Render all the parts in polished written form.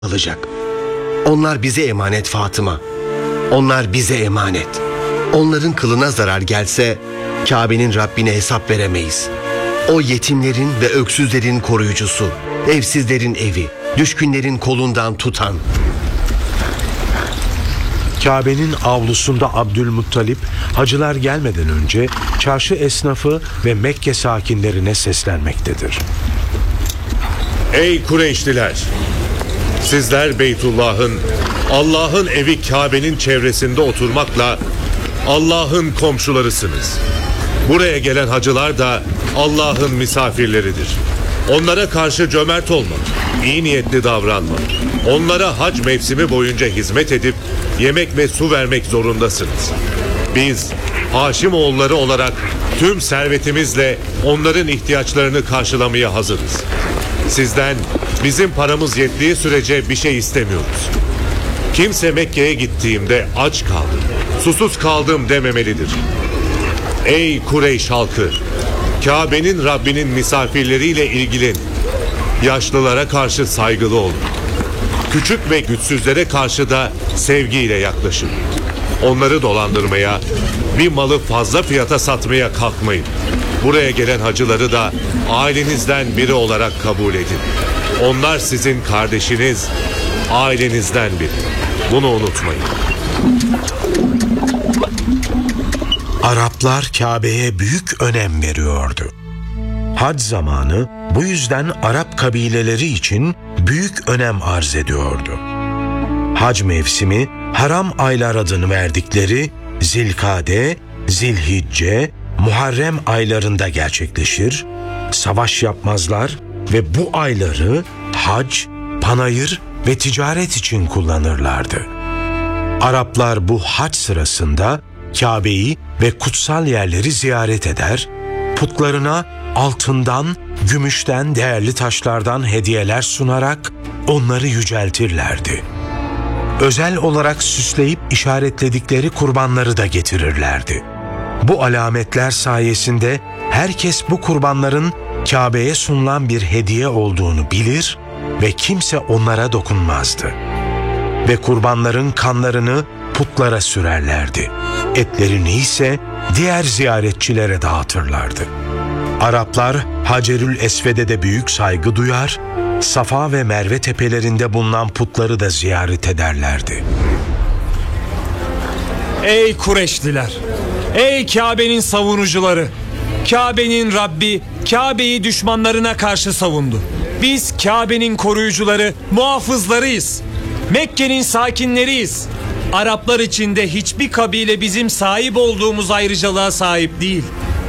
alacak. Onlar bize emanet Fatıma. Onlar bize emanet. Onların kılına zarar gelse Kabe'nin Rabbine hesap veremeyiz. O yetimlerin ve öksüzlerin koruyucusu, evsizlerin evi, düşkünlerin kolundan tutan. Kabe'nin avlusunda Abdülmuttalip hacılar gelmeden önce çarşı esnafı ve Mekke sakinlerine seslenmektedir. Ey Kureyşliler! Sizler Beytullah'ın, Allah'ın evi Kabe'nin çevresinde oturmakla Allah'ın komşularısınız. Buraya gelen hacılar da Allah'ın misafirleridir. Onlara karşı cömert olma, iyi niyetli davranma. Onlara hac mevsimi boyunca hizmet edip yemek ve su vermek zorundasınız. Biz Haşimoğulları olarak tüm servetimizle onların ihtiyaçlarını karşılamaya hazırız. Sizden bizim paramız yettiği sürece bir şey istemiyoruz. Kimse Mekke'ye gittiğimde aç kaldım, susuz kaldım dememelidir. Ey Kureyş halkı! Kabe'nin Rabbinin misafirleriyle ilgilenin. Yaşlılara karşı saygılı olun. Küçük ve güçsüzlere karşı da sevgiyle yaklaşın. Onları dolandırmaya, bir malı fazla fiyata satmaya kalkmayın. Buraya gelen hacıları da ailenizden biri olarak kabul edin. Onlar sizin kardeşiniz, ailenizden biri. Bunu unutmayın. Araplar Kabe'ye büyük önem veriyordu. Hac zamanı bu yüzden Arap kabileleri için büyük önem arz ediyordu. Hac mevsimi haram aylar adını verdikleri Zilkade, Zilhicce, Muharrem aylarında gerçekleşir, savaş yapmazlar ve bu ayları hac, panayır ve ticaret için kullanırlardı. Araplar bu hac sırasında Kabe'yi ve kutsal yerleri ziyaret eder, putlarına altından, gümüşten, değerli taşlardan hediyeler sunarak onları yüceltirlerdi. Özel olarak süsleyip işaretledikleri kurbanları da getirirlerdi. Bu alametler sayesinde herkes bu kurbanların Kabe'ye sunulan bir hediye olduğunu bilir ve kimse onlara dokunmazdı. Ve kurbanların kanlarını putlara sürerlerdi. Etlerini ise diğer ziyaretçilere dağıtırlardı. Araplar Hacerül Esved'e de büyük saygı duyar, Safa ve Merve tepelerinde bulunan putları da ziyaret ederlerdi. Ey Kureyşliler! Ey Kabe'nin savunucuları! Kabe'nin Rabbi Kabe'yi düşmanlarına karşı savundu. Biz Kabe'nin koruyucuları, muhafızlarıyız. Mekke'nin sakinleriyiz. Araplar içinde hiçbir kabile bizim sahip olduğumuz ayrıcalığa sahip değil.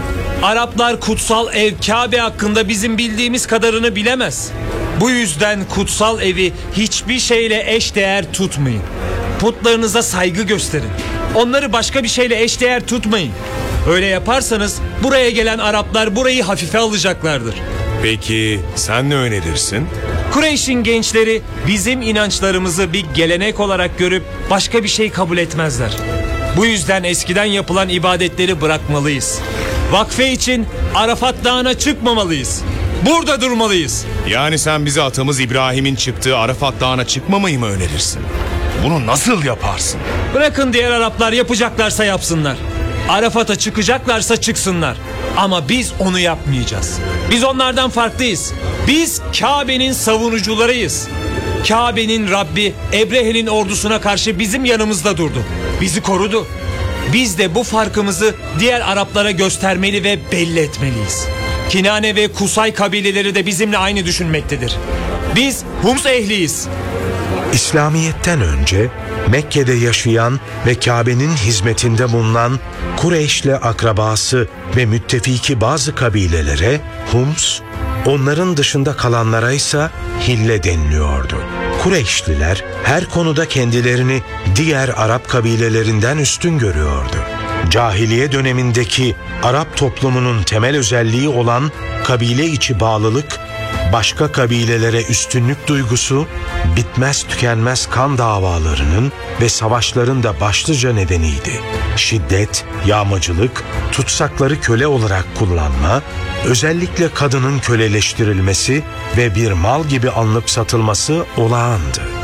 Araplar kutsal ev Kabe hakkında bizim bildiğimiz kadarını bilemez. Bu yüzden kutsal evi hiçbir şeyle eşdeğer tutmayın. Putlarınıza saygı gösterin. Onları başka bir şeyle eşdeğer tutmayın. Öyle yaparsanız buraya gelen Araplar burayı hafife alacaklardır. Peki sen ne önerirsin? Kureyş'in gençleri bizim inançlarımızı bir gelenek olarak görüp başka bir şey kabul etmezler. Bu yüzden eskiden yapılan ibadetleri bırakmalıyız. Vakfe için Arafat Dağı'na çıkmamalıyız. Burada durmalıyız. Yani sen bize atamız İbrahim'in çıktığı Arafat Dağı'na çıkmamayı mı önerirsin? Bunu nasıl yaparsın? Bırakın diğer Araplar yapacaklarsa yapsınlar. Arafat'a çıkacaklarsa çıksınlar. Ama biz onu yapmayacağız. Biz onlardan farklıyız. Biz Kabe'nin savunucularıyız. Kabe'nin Rabbi Ebrehe'nin ordusuna karşı bizim yanımızda durdu. Bizi korudu. Biz de bu farkımızı diğer Araplara göstermeli ve belli etmeliyiz. Kinane ve Kusay kabileleri de bizimle aynı düşünmektedir. Biz Hums ehliyiz. İslamiyet'ten önce Mekke'de yaşayan ve Kabe'nin hizmetinde bulunan Kureyş'le akrabası ve müttefiki bazı kabilelere Hums, onların dışında kalanlara ise Hille deniliyordu. Kureyşliler her konuda kendilerini diğer Arap kabilelerinden üstün görüyordu. Cahiliye dönemindeki Arap toplumunun temel özelliği olan kabile içi bağlılık, başka kabilelere üstünlük duygusu, bitmez tükenmez kan davalarının ve savaşların da başlıca nedeniydi. Şiddet, yağmacılık, tutsakları köle olarak kullanma, özellikle kadının köleleştirilmesi ve bir mal gibi alınıp satılması olağandı.